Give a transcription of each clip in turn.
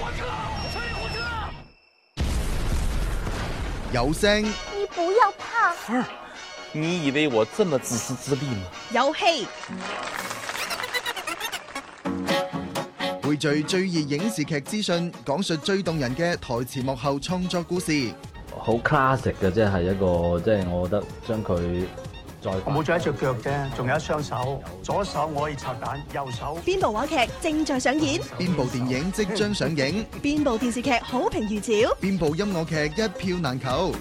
有聲， 你不要怕。 芬儿，你以為我這麼自私自利嗎？ 有戲， 匯聚最熱影視劇資訊，講述最動人嘅台前幕後創作故事。 好 classic 嘅，即係一個，即係我覺得將佢再我冇咗一隻腳啫，仲有一雙手，左手我可以拆彈，右手。 邊部話劇正在上演？ 邊部電影即將上映？ 邊部電視劇好評如潮？ 邊部音樂劇一票難求？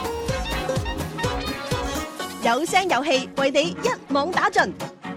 有聲有戲，為你一網打盡。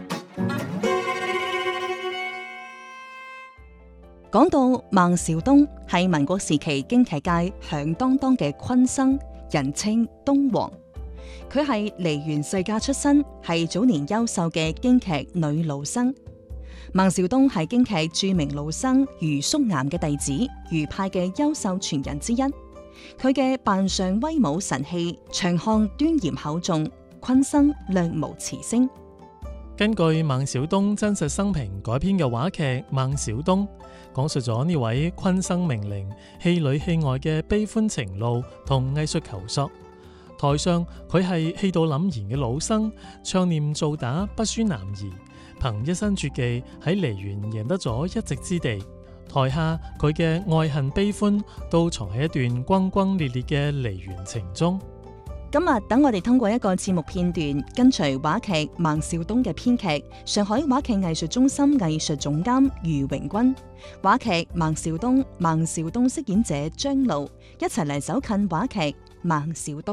講到孟兆東，係民國時期京劇界響當當嘅昆生，人稱東王。佢係梨園世家出身，係早年優秀嘅京劇女老生。孟兆東係京劇著名老生余叔岩嘅弟子，余派嘅優秀傳人之一。佢嘅扮相威武神氣，長項端嚴厚重，昆生略無詞聲。 根據孟兆東真實生平改編嘅話劇《孟兆東》，講述咗呢位昆生名伶戲裏戲外嘅悲歡情路同藝術求索。台上佢係氣度凜然嘅老生，唱念做打不輸男兒，憑一身絕技喺梨園贏得咗一席之地。台下佢嘅愛恨悲歡都藏喺一段轟轟烈烈嘅梨園情中。 今日等我哋通過一個節目片段，跟隨話劇《孟兆東》嘅編劇上海話劇藝術中心藝術總監余榮君，話劇《孟兆東》孟兆東飾演者張露，一齊嚟走近話劇《孟兆東》。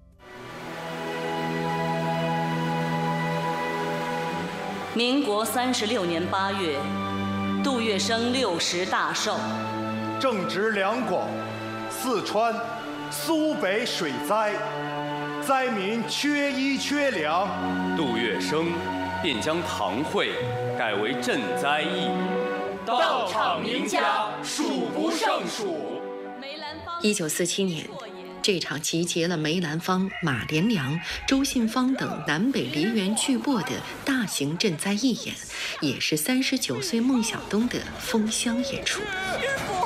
民國36年8月，杜月笙60大壽， 正值兩廣、四川、蘇北水災，災民缺衣缺糧， 杜月笙便將堂會改為賑災義， 到場名家數不勝數。 1947年，这场集结了梅兰芳、马连良、周信芳等南北梨园巨擘的大型赈灾义演，也是39歲孟小冬的封箱演出。 师父，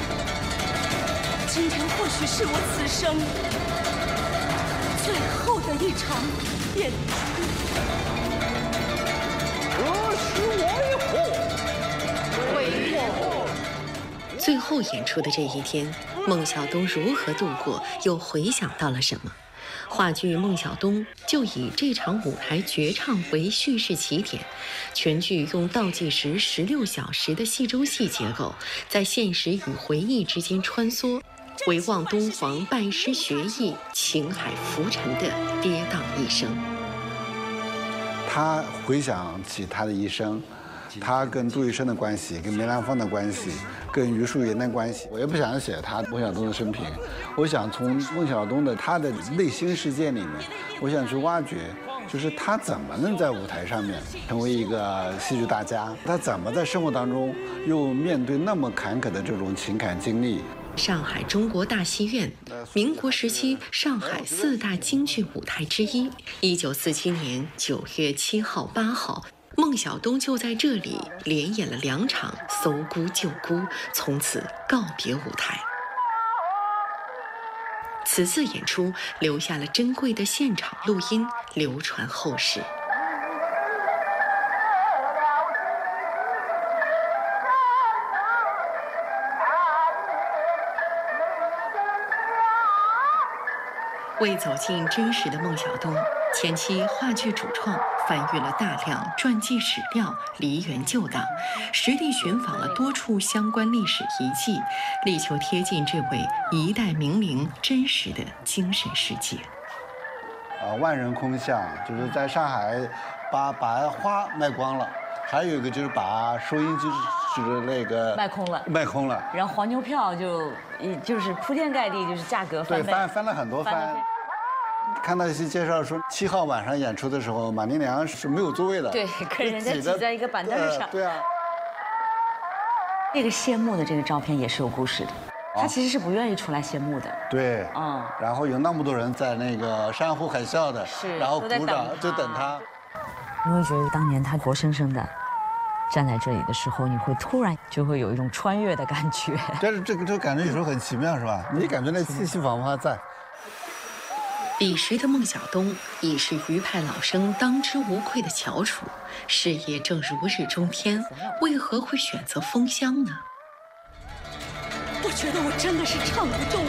今天或許是我此生最後的一場演出。 何時為後？ 為後。最後演出的這一天，孟小冬如何度過，又回想到了什麼？話劇《孟小冬》就以這場舞台絕唱為敘事起點，全劇用倒計時16小時的戲中戲結構，在現實與回憶之間穿梭，回望敦煌拜師學藝、情海浮沉的跌宕一生。 他回想起他的一生，他跟杜月笙的關係，跟梅蘭芳的關係，跟余叔岩的關係。我也不想寫他孟小冬的生平，我想從孟小冬的他的內心世界裏面，我想去挖掘，就是他怎麼能在舞台上面成為一個戲劇大家，他怎麼在生活當中又面對那麼坎坷的這種情感經歷。 上海中國大戲院，民國時期上海4大京劇舞台之一。1947年9月7號、8號，孟小冬就在這裡連演了2場《搜孤救孤》，從此告別舞台。此次演出留下了珍貴的現場錄音，流傳後世。為走進真實的孟小冬，前期話劇主創翻閱了大量傳記史料、梨園舊檔，實地尋訪了多處相關歷史遺跡，力求貼近這位一代名伶真實的精神世界。 萬人空巷，就是在上海把花賣光了，還有一個就是把收音機就是那個賣空了， 然後黃牛票就是鋪天蓋地，就是價格翻倍， 對，翻了很多番。看到一些介紹說，7號晚上演出的時候，馬連良是沒有座位的， 對，跟人家擠在一個板凳上。 對啊。 這個謝幕的這個照片也是有故事的，他其實是不願意出來謝幕的。 對，然後有那麼多人在那個山呼海嘯的，然後鼓掌就等他。 你會覺得當年他活生生的站在这里的时候，你会突然就会有一种穿越的感觉。 但是这个感觉有时候很奇妙，是吧？你感觉那气息仿佛还在。 彼时的孟小冬已是余派老生当之无愧的翘楚，事业正如日中天，为何会选择封箱呢？ 我觉得我真的是唱不动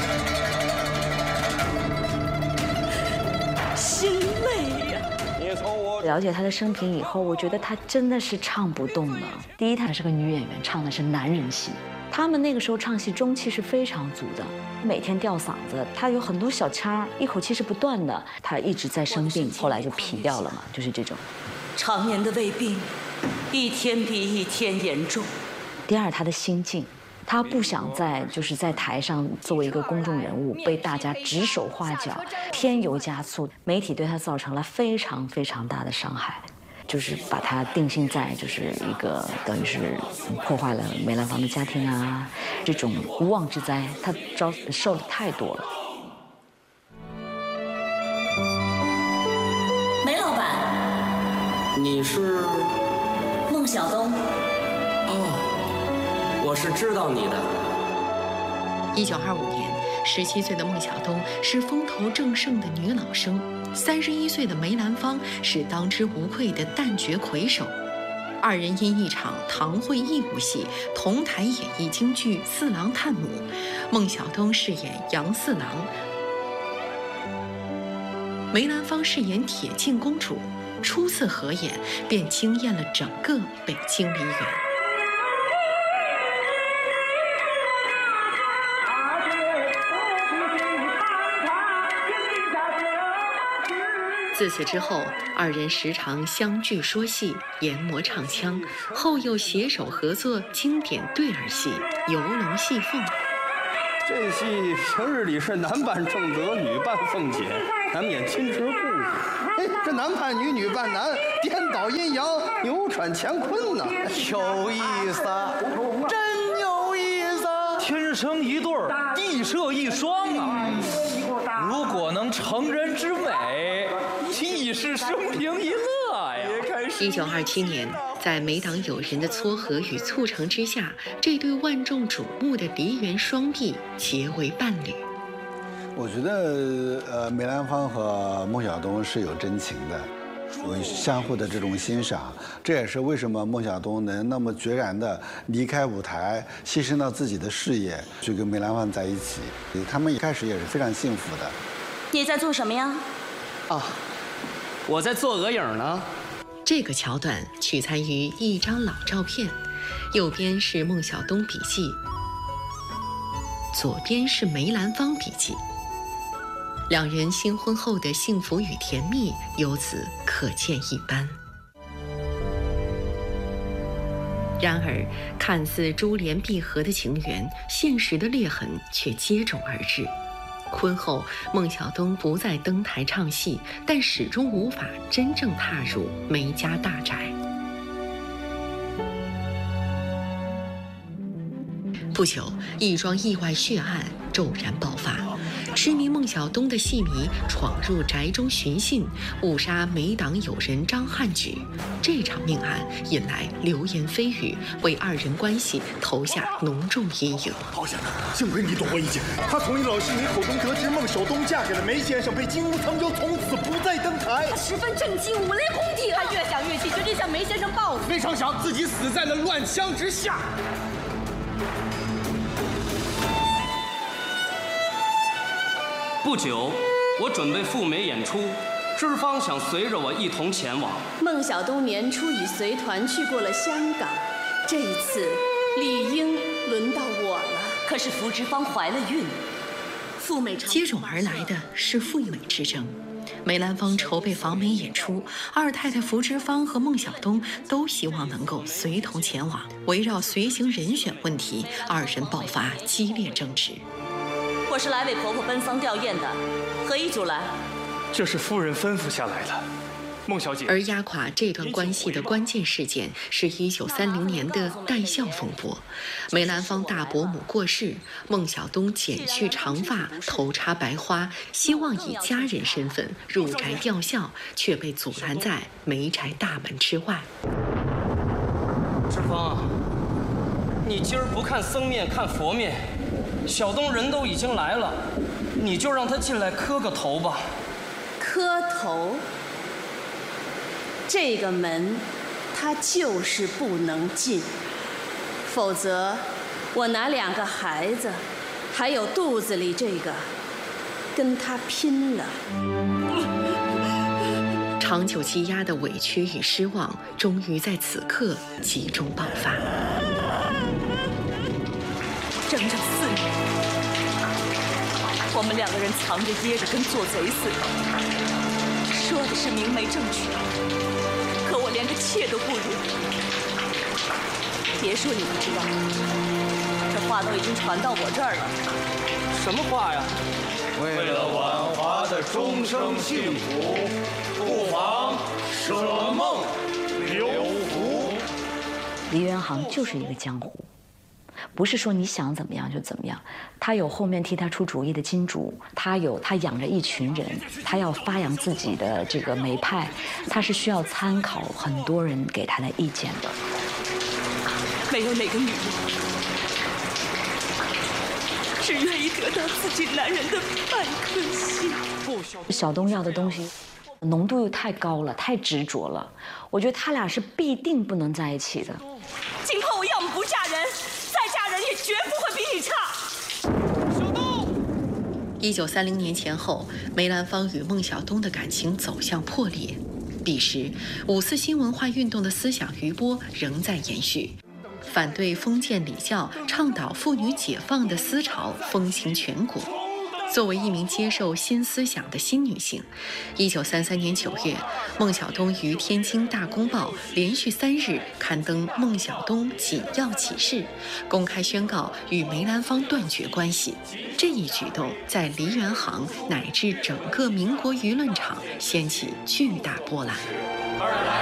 了，心累呀。 了解她的生平以后，我觉得她真的是唱不动了。第一，她是个女演员，唱的是男人戏。他们那个时候唱戏中气是非常足的，每天吊嗓子，她有很多小腔，一口气是不断的。她一直在生病，后来就皮掉了嘛，就是这种。 常年的胃病，一天比一天严重。 第二，她的心境。他不想在台上作为一个公众人物被大家指手画脚、添油加醋，媒体对他造成了非常非常大的伤害，就是把他定性在就是一个等于是破坏了梅兰芳的家庭啊，这种无妄之灾，他受的太多了。 梅老板， 你是孟小冬。 我是知道你的。 1925年，17岁的孟小冬是风头正盛的女老生，31岁的梅兰芳是当之无愧的旦角魁首。二人因一场堂会义务戏同台演绎京剧《四郎探母》，孟小冬饰演杨四郎，梅兰芳饰演铁镜公主。初次合演便惊艳了整个北京梨园。自此之后，二人时常相聚说戏、研磨唱腔，后又携手合作经典对儿戏《游龙戏凤》。 这戏平日里是男扮正德，女扮凤姐，难免亲吃故事。哎，这男扮女，女扮男，颠倒阴阳，扭转乾坤呐，有意思，真有意思。 天生一对儿，地设一双啊！如果能成人之美，亦是生平一乐呀。 1927年，在梅党友人的撮合与促成之下，这对万众瞩目的梨园双璧结为伴侣。 我觉得，梅兰芳和孟小冬是有真情的，有相互的这种欣赏。这也是为什么孟小冬能那么决然地离开舞台，牺牲到自己的事业，去跟梅兰芳在一起。他们一开始也是非常幸福的。 你在做什么呀？ 我在做额影呢。 这个桥段取材于一张老照片，右边是孟小冬笔记，左边是梅兰芳笔记。两人新婚后的幸福与甜蜜由此可见一斑。然而，看似珠联璧合的情缘，现实的裂痕却接踵而至。婚后，孟小冬不再登台唱戏，但始终无法真正踏入梅家大宅。不久，一桩意外血案骤然爆发，痴迷孟小冬的戏迷闯入宅中寻衅，误杀梅党友人张汉举。这场命案引来流言蜚语，为二人关系投下浓重阴影。 好险，幸亏你躲过一劫。他从一老戏迷口中得知孟小冬嫁给了梅先生，被金屋藏娇，从此不再登台。 他十分震惊，五雷轰顶。他越想越气，决定向梅先生报复。 没成想自己死在了乱枪之下。 不久，我准备赴美演出，知方想随着我一同前往。 孟小冬年初已随团去过了香港，这一次理应轮到我了。可是福芝芳怀了孕，赴美接踵而来的是赴美之争。梅兰芳筹备访美演出，二太太福芝芳和孟小冬都希望能够随同前往。围绕随行人选问题，二人爆发激烈争执。 我是来为婆婆奔丧吊唁的，何以阻拦？ 这是夫人吩咐下来的，孟小姐。 而压垮这段关系的关键事件是1930年的戴孝风波。梅兰芳大伯母过世，孟小冬剪去长发，头插白花，希望以家人身份入宅吊孝，却被阻拦在梅宅大门之外。 之芳，你今儿不看僧面看佛面，小东人都已经来了，你就让他进来磕个头吧。 磕头？这个门，他就是不能进，否则我拿2个孩子，还有肚子里这个，跟他拼了。 长久积压的委屈与失望，终于在此刻集中爆发。 整整4年，我们2个人藏着掖着，跟做贼似的，说的是明媒正娶，可我连个妾都不如。别说你不知道，这话都已经传到我这儿了。 什么话呀？ 为了婉华的终生幸福，不妨舍梦留福。 梨园行就是一个江湖，不是说你想怎么样就怎么样。他有后面替他出主意的金主，他养着一群人，他要发扬自己的这个梅派，他是需要参考很多人给他的意见的。 没有哪个女人只愿意得到自己男人的半颗心。 小东要的东西浓度又太高了，太执着了，我觉得他俩是必定不能在一起的。 今后我要么不嫁人，再嫁人也绝不会比你差。 1930年前后，梅兰芳与孟小冬的感情走向破裂。彼时，5四新文化运动的思想余波仍在延续。反对封建礼教、倡导妇女解放的思潮风行全国。作为一名接受新思想的新女性，1933年9月，孟小冬于天津《大公报》连续3日刊登孟小冬紧要启事，公开宣告与梅兰芳断绝关系。这一举动在梨园行乃至整个民国舆论场掀起巨大波澜。